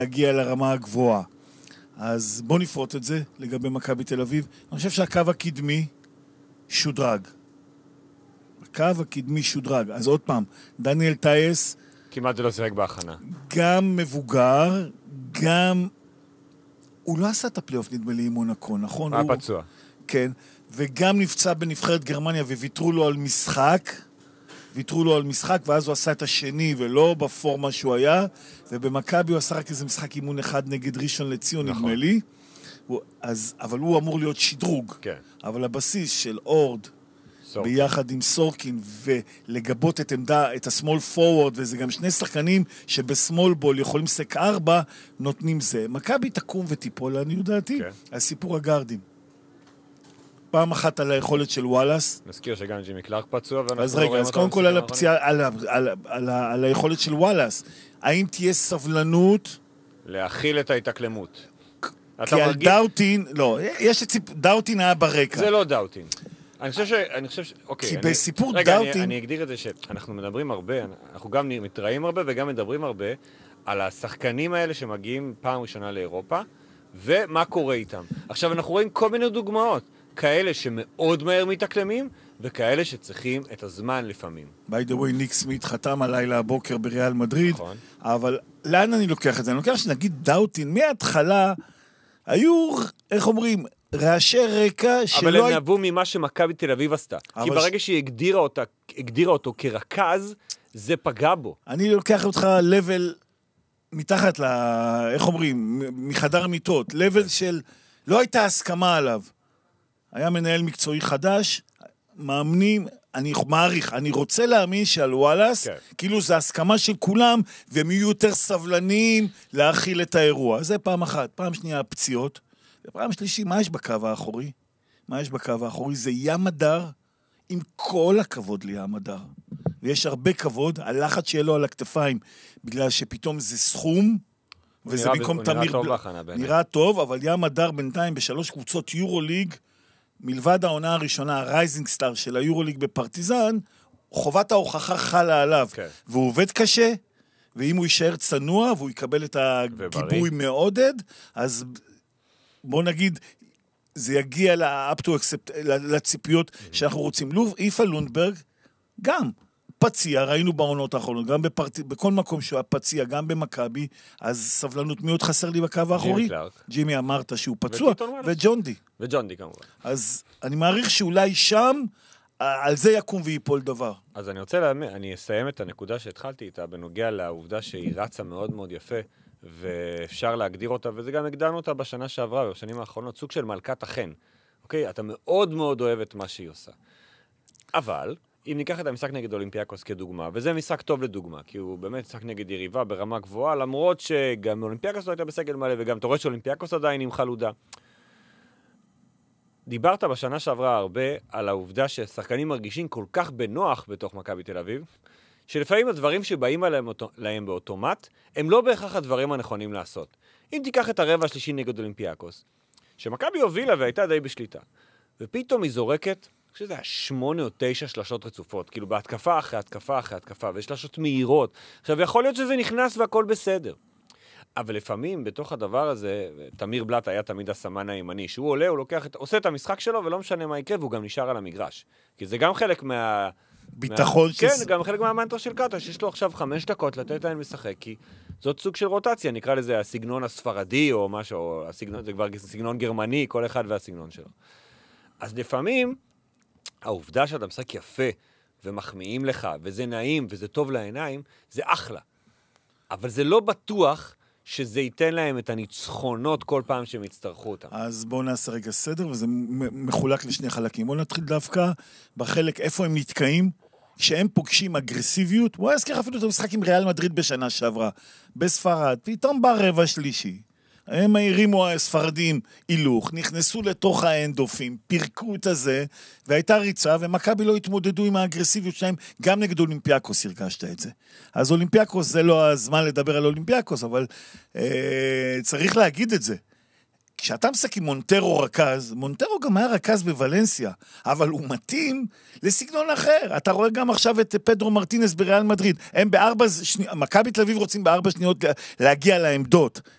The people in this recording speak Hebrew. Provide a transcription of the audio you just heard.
להגיע לרמה הגבוהה. אז בוא נפרוט את זה לגבי מכבי תל אביב. אני חושב שהקו הקדמי שודרג. הקו הקדמי שודרג. אז עוד פעם, דניאל טייס... כמעט זה לא שיחק בהכנה. גם מבוגר, גם... הוא לא עשה את הפלייאוף נדמה לי עם מונקו, נכון? היה פצוע. כן. וגם נפצע בנבחרת גרמניה וויתרו לו על משחק. ויתרו לו על משחק, ואז הוא עשה את השני, ולא בפורמה שהוא היה, ובמכבי הוא עשה רק איזה משחק אימון אחד נגד ראשון לציון, נכון. נדמה לי. אבל הוא אמור להיות שדרוג. כן. אבל הבסיס של אורד, ביחד עם סורקין, ולגבות את עמדה, את הסמול פורוורד, וזה גם שני שחקנים שבסמול בול יכולים לסק 4, נותנים זה. מכבי תקום וטיפול, אני יודעתי, על סיפור הגארדים. פעם אחת על היכולת של וואלאס. נזכיר שגם ג'ימי קלארק פצוע. אז רגע, אז קודם כל על הפציעה, על היכולת של וואלאס. האם תהיה סבלנות? להכיל את ההתאקלמות. כי על דאוטין, לא, יש דאוטין היה ברקע. זה לא דאוטין. אני חושב ש... כי בסיפור רגע, דאוטין... אני אגדיר את זה שאנחנו מדברים הרבה, אנחנו גם מתראים הרבה וגם מדברים הרבה על השחקנים האלה שמגיעים פעם ראשונה לאירופה, ומה קורה איתם. עכשיו אנחנו רואים כל מיני דוגמאות. כאלה שמאוד מהר מתאקלמים, וכאלה שצריכים את הזמן לפעמים. by the way, ניק סמית חתם הלילה הבוקר בריאל מדריד, נכון. אבל לאן אני לוקח את זה? אני לוקח שנגיד דאוטין, מההתחלה היו, איך אומרים, רעשי רקע שלא... אבל הם נבוא ממה שמכבי תל אביב עשתה. כי ברגע שהיא הגדירה אותו כרכז, זה פגע בו. אני לוקח אותך לבל מתחת איך אומרים, מחדר מיטות, לבל של לא הייתה הסכמה עליו. היה מנהל מקצועי חדש, מאמנים, אני מעריך, אני רוצה להאמין שעל וואלאס, כאילו זה הסכמה של כולם, והם יהיו יותר סבלניים להכיל את האירוע. זה פעם אחת. פעם שנייה, הפציעות. ופעם שלישי, מה יש בקו האחורי? מה יש בקו האחורי? זה ים הדר, עם כל הכבוד לים הדר. ויש הרבה כבוד, הלחץ שיהיה לו על הכתפיים, בגלל שפתאום זה סכום, וזה במקום תמיר... נראה טוב, אבל ים הדר בינתיים בשלוש קבוצות יורוליג, מלבד העונה הראשונה, הרייזינג סטאר של היורוליג בפרטיזן, חובת ההוכחה חלה עליו. והוא עובד קשה, ואם הוא יישאר צנוע, והוא יקבל את הגיבוי מעודד, אז בוא נגיד, זה יגיע לציפיות שאנחנו רוצים. איפה לונדברג, גם פציע, ראינו בעונות האחרונות, גם בכל מקום שהוא פציע, גם במכבי, אז סבלנות מאוד חסר לי בקו האחורי. ג'ימי אמרת שהוא פצוע, וג'ונדי. וג'ונדי כמובן. אז אני מעריך שאולי שם, על זה יקום ויפול דבר. אז אני אסיים את הנקודה שהתחלתי איתה, בנוגע לעובדה שהיא רצה מאוד מאוד יפה, ואפשר להגדיר אותה, וזה גם הגדרנו אותה בשנה שעברה, בשנים האחרונות, סוג של מלכת החן. אוקיי? אתה מאוד מאוד אוהב את מה שהיא עושה. אבל... אם ניקח את המשחק נגד אולימפיאקוס כדוגמה, וזה משחק טוב לדוגמה, כי הוא באמת משחק נגד יריבה ברמה גבוהה, למרות שגם אולימפיאקוס לא הייתה בסגל מלא, וגם אתה רואה שאולימפיאקוס עדיין עם חלודה. דיברת בשנה שעברה הרבה על העובדה ששחקנים מרגישים כל כך בנוח בתוך מכבי תל אביב, שלפעמים הדברים שבאים להם באוטומט, הם לא בהכרח הדברים הנכונים לעשות. אם תיקח את הרבע השלישי נגד אולימפיאקוס, שמכבי הובילה והייתה די בשליטה, ופתאום היא זורקת, שזה היה 8 או 9 שלשות רצופות, כאילו בהתקפה אחרי התקפה אחרי התקפה, ושלשות מהירות. עכשיו, יכול להיות שזה נכנס והכל בסדר. אבל לפעמים, בתוך הדבר הזה, תמיר בלט היה תמיד הסמן הימני, שהוא עולה, הוא עושה את המשחק שלו, ולא משנה מה יקרה, והוא גם נשאר על המגרש. כי זה גם חלק ביטחון כן, גם חלק מהמנטרה של קאטה, שיש לו עכשיו 5 דקות לתת להם לשחק, כי זאת סוג של רוטציה, נקרא לזה הסגנון הספרדי, או משהו, או זה כבר סגנון גרמני, כל אחד והסגנון שלו. אז לפעמים, העובדה שאתה משחק יפה, ומחמיאים לך, וזה נעים, וזה טוב לעיניים, זה אחלה. אבל זה לא בטוח שזה ייתן להם את הניצחונות כל פעם שהם יצטרכו אותם. אז בואו נעשה רגע סדר, וזה מחולק לשני חלקים. בואו נתחיל דווקא בחלק איפה הם נתקעים, כשהם פוגשים אגרסיביות. בואו נזכיר אפילו את המשחק עם ריאל מדריד בשנה שעברה, בספרד, פתאום בא רבע שלישי. הם הרימו הספרדים הילוך, נכנסו לתוך האנדופים, פירקו את הזה, והייתה ריצה, ומכבי לא התמודדו עם האגרסיביות שלהם, גם נגד אולימפיאקוס הרגשת את זה. אז אולימפיאקוס זה לא הזמן לדבר על אולימפיאקוס, אבל צריך להגיד את זה. כשאתה משחק עם מונטרו רכז, מונטרו גם היה רכז בוולנסיה, אבל הוא מתאים לסגנון אחר. אתה רואה גם עכשיו את פדרו מרטינס בריאל מדריד. הם מכבי תל אביב רוצים ב4 שניות להגיע לעמדות.